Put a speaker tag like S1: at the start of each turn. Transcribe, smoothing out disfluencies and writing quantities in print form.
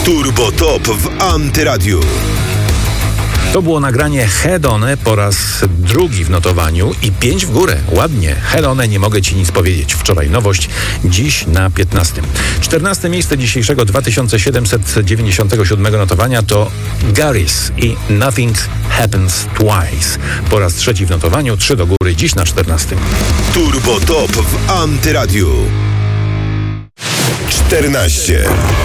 S1: Turbo Top w Antyradiu.
S2: To było nagranie Head On po raz drugi w notowaniu i 5 w górę. Ładnie. Head On, nie mogę ci nic powiedzieć. Wczoraj nowość, dziś na 15. 14 miejsce dzisiejszego 2797 notowania to Garys i Nothing Happens Twice. Po raz trzeci w notowaniu, 3 do góry, dziś na 14.
S1: Turbo Top w Antyradiu. 14.